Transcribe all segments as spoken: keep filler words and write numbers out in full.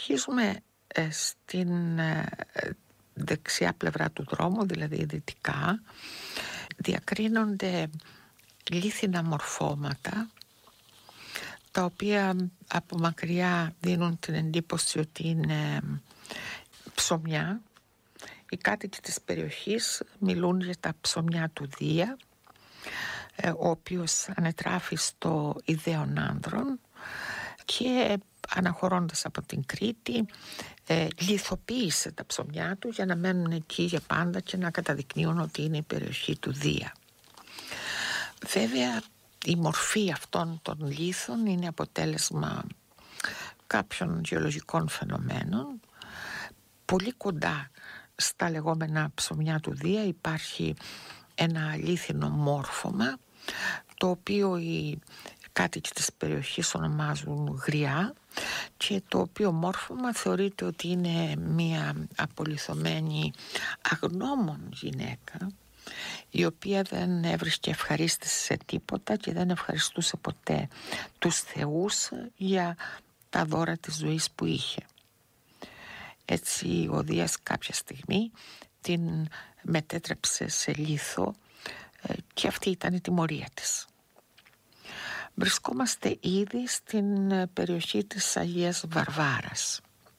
Αρχίζουμε ε, στην ε, δεξιά πλευρά του δρόμου, δηλαδή δυτικά. Διακρίνονται λίθινα μορφώματα, τα οποία από μακριά δίνουν την εντύπωση ότι είναι ψωμιά. Οι κάτοικοι της περιοχής μιλούν για τα ψωμιά του Δία, ο οποίος ανετράφει στο Ιδαίον Άνδρον και αναχωρώντας από την Κρήτη ε, λιθοποίησε τα ψωμιά του για να μένουν εκεί για πάντα και να καταδεικνύουν ότι είναι η περιοχή του Δία. Βέβαια η μορφή αυτών των λίθων είναι αποτέλεσμα κάποιων γεωλογικών φαινομένων. Πολύ κοντά στα λεγόμενα ψωμιά του Δία υπάρχει ένα λίθινο μόρφωμα, το οποίο οι κάτοικοι της περιοχής ονομάζουν γριά, και το οποίο μόρφωμα θεωρείται ότι είναι μια απολιθωμένη αγνώμων γυναίκα, η οποία δεν έβρισκε ευχαρίστηση σε τίποτα και δεν ευχαριστούσε ποτέ τους θεούς για τα δώρα της ζωής που είχε. Έτσι ο Δίας κάποια στιγμή την μετέτρεψε σε λίθο και αυτή ήταν η τιμωρία της. Βρισκόμαστε ήδη στην περιοχή της Αγίας Βαρβάρας.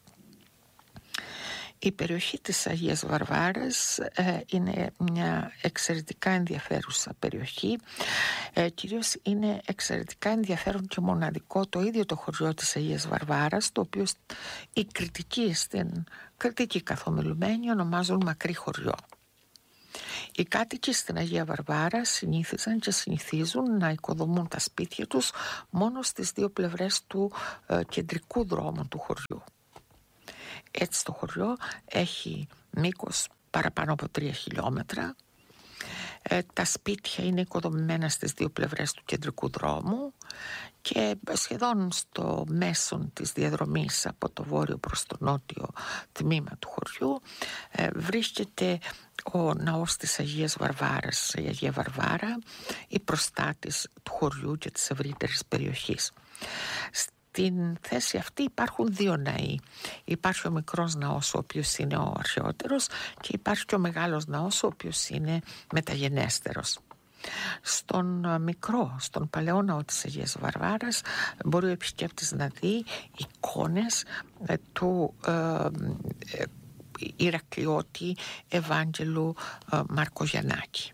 Η περιοχή της Αγίας Βαρβάρας ε, είναι μια εξαιρετικά ενδιαφέρουσα περιοχή. Ε, κυρίως είναι εξαιρετικά ενδιαφέρον και μοναδικό το ίδιο το χωριό της Αγίας Βαρβάρας, το οποίο οι κριτικοί στην κριτική καθομιλουμένη ονομάζουν μακρύ χωριό. Οι κάτοικοι στην Αγία Βαρβάρα συνήθιζαν και συνηθίζουν να οικοδομούν τα σπίτια τους μόνο στις δύο πλευρές του ε, κεντρικού δρόμου του χωριού. Έτσι το χωριό έχει μήκος παραπάνω από τρία χιλιόμετρα. Ε, τα σπίτια είναι οικοδομημένα στις δύο πλευρές του κεντρικού δρόμου και σχεδόν στο μέσον της διαδρομής από το βόρειο προς το νότιο τμήμα του χωριού ε, βρίσκεται ο ναός της Αγίας Βαρβάρας, η Αγία Βαρβάρα, η προστάτης του χωριού και της ευρύτερης περιοχής. Στην θέση αυτή υπάρχουν δύο ναοί. Υπάρχει ο μικρός ναός, ο οποίος είναι ο αρχαιότερος, και υπάρχει και ο μεγάλος ναός, ο οποίος είναι μεταγενέστερος. Στον μικρό, στον παλαιό ναό της Αγίας Βαρβάρας μπορεί ο επισκέπτης να δει εικόνες του ε, ε, Ηρακλειώτη Ευάγγελου ε, Μαρκογιαννάκη.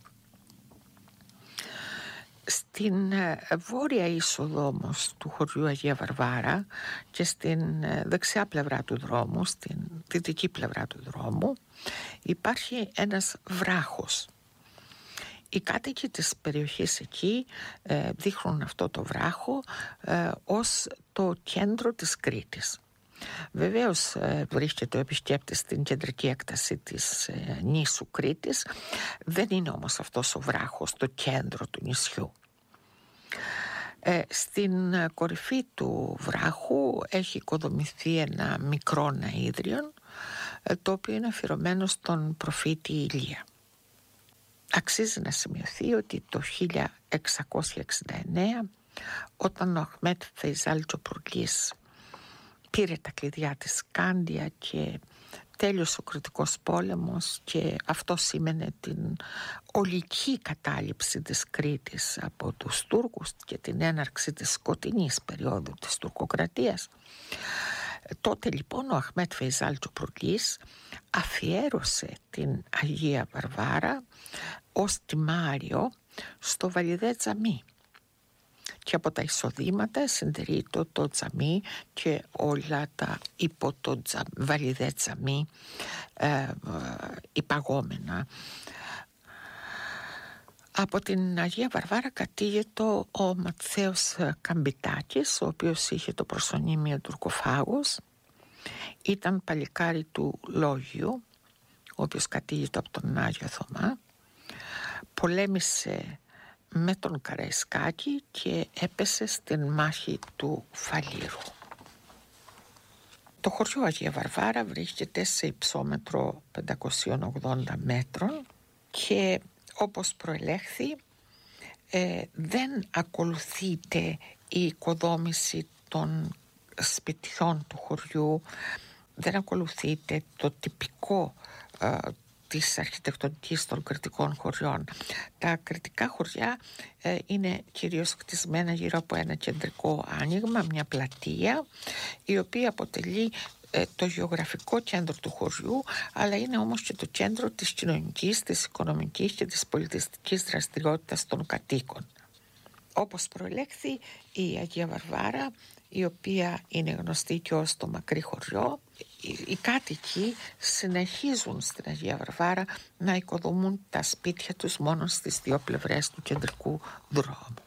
Στην βόρεια είσοδο όμως του χωριού Αγία Βαρβάρα και στην δεξιά πλευρά του δρόμου, στην δυτική πλευρά του δρόμου, υπάρχει ένας βράχος. Οι κάτοικοι της περιοχής εκεί ε, δείχνουν αυτό το βράχο ε, ως το κέντρο της Κρήτης. Βεβαίως ε, βρίσκεται ο επισκέπτης στην κεντρική έκταση της ε, νήσου Κρήτης, δεν είναι όμως αυτός ο βράχος το κέντρο του νησιού. Ε, στην κορυφή του βράχου έχει οικοδομηθεί ένα μικρό ναΐδριον, ε, το οποίο είναι αφιερωμένο στον προφήτη Ηλία. Αξίζει να σημειωθεί ότι το χίλια εξακόσια εξήντα εννέα, όταν ο Αχμέτ Φεϊζάλ Τσοπουρλής πήρε τα κλειδιά της Σκάντια και τέλειωσε ο Κρητικός πόλεμος, και αυτό σήμαινε την ολική κατάληψη της Κρήτης από τους Τούρκους και την έναρξη της σκοτεινής περίοδου της τουρκοκρατίας. Τότε λοιπόν ο Αχμέτ Φεϊζάλ Τσοπουρλής αφιέρωσε την Αγία Βαρβάρα ως τιμάριο στο Βαλιδέ Τζαμί, και από τα εισοδήματα συντηρεί το, το τζαμί και όλα τα υπό το τζα, Βαλιδέ Τζαμί ε, ε, υπαγόμενα. Από την Αγία Βαρβάρα κατήγεται ο Ματθαίος Καμπιτάκης, ο οποίος είχε το προσωνύμιο τουρκοφάγος. Ήταν παλικάρι του Λόγιου, ο οποίος κατήγεται από τον Άγιο Θωμά. Πολέμησε με τον Καραϊσκάκη και έπεσε στην μάχη του Φαλήρου. Το χωριό Αγία Βαρβάρα βρίσκεται σε υψόμετρο πεντακόσια ογδόντα μέτρων και όπως προελέχθη ε, δεν ακολουθείται η οικοδόμηση των σπιτιών του χωριού δεν ακολουθείται το τυπικό ε, της αρχιτεκτονικής των κρητικών χωριών. Τα κρητικά χωριά ε, είναι κυρίως χτισμένα γύρω από ένα κεντρικό άνοιγμα, μια πλατεία, η οποία αποτελεί ε, το γεωγραφικό κέντρο του χωριού, αλλά είναι όμως και το κέντρο της κοινωνικής, της οικονομικής και της πολιτιστικής δραστηριότητας των κατοίκων. Όπως προελέχθη, η Αγία Βαρβάρα, η οποία είναι γνωστή και ως το μακρύ χωριό, οι κάτοικοι συνεχίζουν στην Αγία Βαρβάρα να οικοδομούν τα σπίτια τους μόνο στις δύο πλευρές του κεντρικού δρόμου.